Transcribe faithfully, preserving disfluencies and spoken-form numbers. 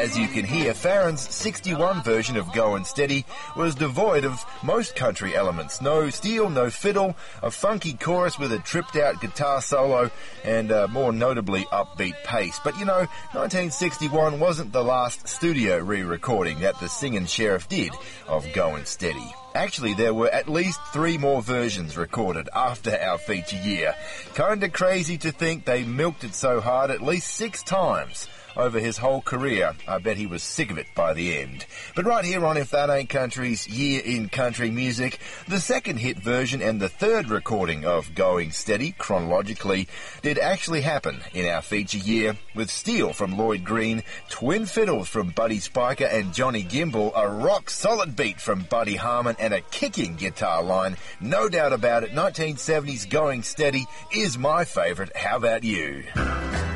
As you can hear, Farron's sixty-one version of Goin' Steady was devoid of most country elements. No steel, no fiddle, a funky chorus with a tripped-out guitar solo, and uh, more notably upbeat pace. But you know, nineteen sixty-one wasn't the last studio re-recording that the Singin' Sheriff did of Goin' Steady. Actually, there were at least three more versions recorded after our feature year. Kinda crazy to think they milked it so hard at least six times over his whole career. I bet he was sick of it by the end. But right here on If That Ain't Country's Year in Country Music, the second hit version and the third recording of Goin' Steady, chronologically, did actually happen in our feature year, with steel from Lloyd Green, twin fiddles from Buddy Spiker and Johnny Gimbel, a rock-solid beat from Buddy Harman, and a kicking guitar line. No doubt about it, nineteen seventies Goin' Steady is my favourite. How about you?